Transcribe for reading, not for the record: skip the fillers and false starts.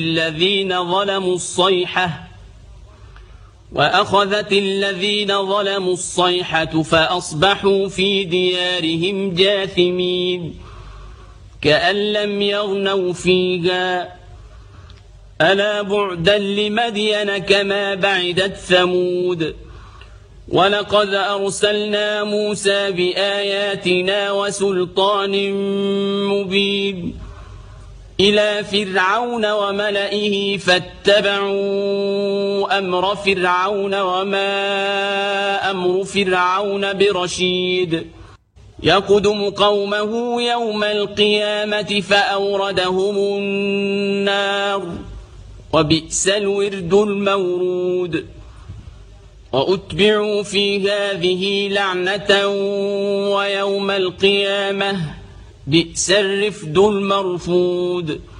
وأخذت الذين ظلموا الصيحة فأصبحوا في ديارهم جاثمين كأن لم يغنوا فيها ألا بعدا لمدين كما بعدت ثمود ولقد أرسلنا موسى بآياتنا وسلطان مبين إلى فرعون وملئه فاتبعوا أمر فرعون وما أمر فرعون برشيد يقدم قومه يوم القيامة فأوردهم النار وبئس الورد المورود وأتبعوا في هذه لعنة ويوم القيامة بئس الرفد المرفود